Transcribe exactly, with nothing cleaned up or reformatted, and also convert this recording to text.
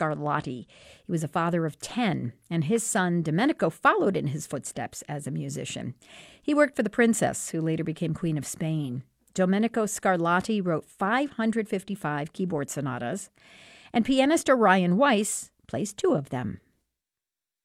Scarlatti. He was a father of ten, and his son Domenico followed in his footsteps as a musician. He worked for the princess, who later became Queen of Spain. Domenico Scarlatti wrote five hundred fifty-five keyboard sonatas, and pianist Orion Weiss plays two of them.